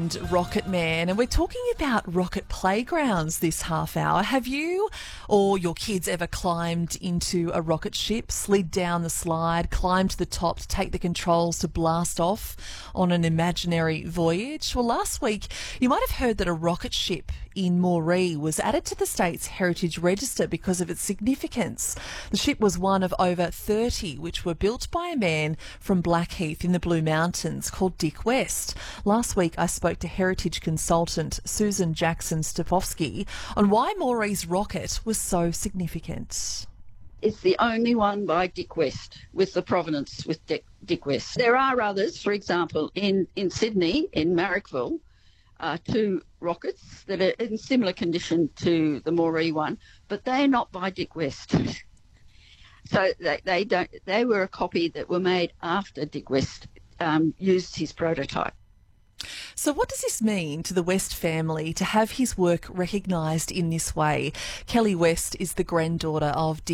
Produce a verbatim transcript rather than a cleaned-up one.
legend Rocket Man, and we're talking about rocket playgrounds this half hour. Have you or your kids ever climbed into a rocket ship, slid down the slide, climbed to the top to take the controls to blast off on an imaginary voyage? Well, last week you might have heard that a rocket ship in Moree was added to the state's Heritage Register because of its significance. The ship was one of over thirty which were built by a man from Blackheath in the Blue Mountains called Dick West. Last week I spoke to heritage consultant Susan Jackson-Stefovsky on why Moree's rocket was so significant. It's the only one by Dick West, with the provenance with Dick, Dick West. There are others, for example, in, in Sydney, in Marrickville, uh, two rockets that are in similar condition to the Moree one, but they're not by Dick West. So they, they don't. They were a copy that were made after Dick West um, used his prototype. So what does this mean to the West family to have his work recognised in this way? Kelly West is the granddaughter of Dick